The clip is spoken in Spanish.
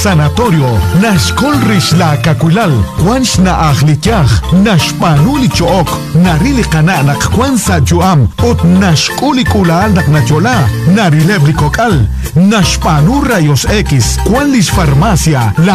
Sanatorio, Nashkol Rishla Kakulal, Quanch na Akhlikyach, Nashpanuli Chook, Narili Kananak Kwansa Juam, Ot Nashkuli Kulal Naknachola, Narilebri Kokal, Nashpanu Rayos X, Quanlish Farmacia,